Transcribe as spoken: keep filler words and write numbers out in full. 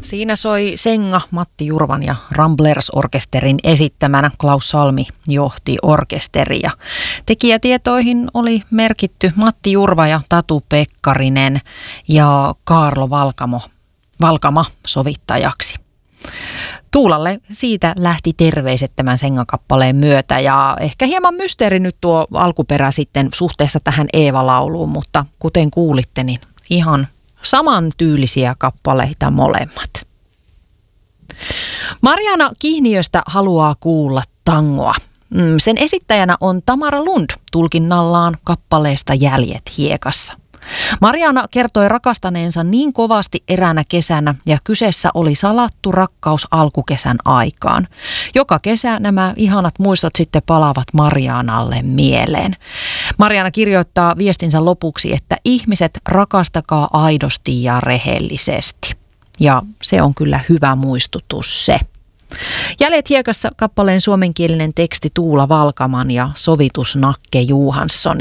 Siinä soi Senga Matti Jurvan ja Ramblers-orkesterin esittämänä. Klaus Salmi johti orkesteria. Tekijätietoihin oli merkitty Matti Jurva ja Tatu Pekkarinen ja Kaarlo Valkamo, Valkama sovittajaksi. Tuulalle siitä lähti terveiset tämän Senga-kappaleen myötä ja ehkä hieman mysteeri nyt tuo alkuperä sitten suhteessa tähän Eeva-lauluun, mutta kuten kuulitte, niin ihan samantyylisiä kappaleita molemmat. Mariana Kihniöstä haluaa kuulla tangoa. Sen esittäjänä on Tamara Lund tulkinnallaan kappaleesta Jäljet hiekassa. Mariana kertoi rakastaneensa niin kovasti eräänä kesänä ja kyseessä oli salattu rakkaus alkukesän aikaan. Joka kesä nämä ihanat muistot sitten palaavat Marianalle mieleen. Mariana kirjoittaa viestinsä lopuksi, että ihmiset rakastakaa aidosti ja rehellisesti. Ja se on kyllä hyvä muistutus se. Jäljet hiekassa kappaleen suomenkielinen teksti Tuula Valkaman ja sovitus Nakke Johanssonin.